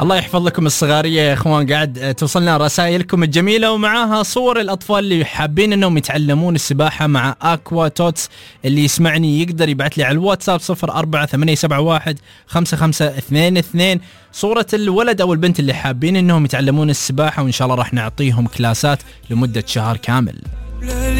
الله يحفظ لكم الصغارية يا اخوان. قاعد توصلنا رسائلكم الجميلة ومعاها صور الأطفال اللي حابين انهم يتعلمون السباحة مع أكوا توتس. اللي يسمعني يقدر يبعث لي على الواتساب 0488715522 صورة الولد او البنت اللي حابين انهم يتعلمون السباحة، وان شاء الله راح نعطيهم كلاسات لمدة شهر كامل.